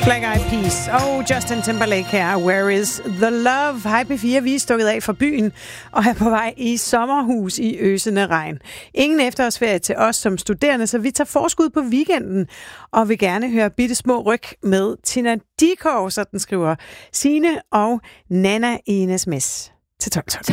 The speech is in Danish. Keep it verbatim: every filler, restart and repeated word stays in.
Black Eyed Peas og Justin Timberlake her. Where is the love? Hej P fire, vi er stukket af fra byen og er på vej i sommerhus i øsende regn. Ingen efterårsferie til os som studerende, så vi tager forskud på weekenden og vil gerne høre bitte små ryg med Tina Dickow, så den skriver Signe og Nana i en sms til tolv tolv.